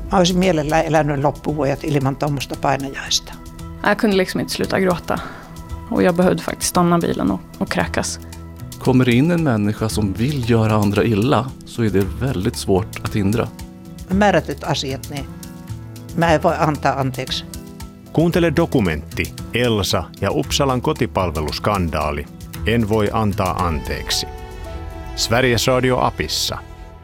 Mä olisin mielellään elänyt loppuvuodet ilman tuommoista painajaista. Jag kunde liksom inte sluta gråta. Och jag behövde faktiskt stanna bilen och kräkas. Kommer det in en människa som vill göra andra illa så är det väldigt svårt att hindra. Määrätyt asiat, niin mä en voi antaa anteeksi. Kuuntele dokumentti Elsa ja Uppsalan kotipalveluskandaali. En voi antaa anteeksi. Sveriges Radio-apissa.